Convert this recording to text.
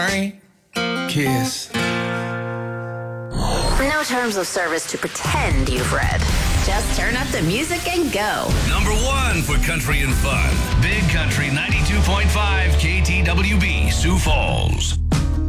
Kiss. No terms of service to pretend you've read. Just turn up the music and go. Number 1 for country and fun. Big Country 92.5 KTWB, Sioux Falls.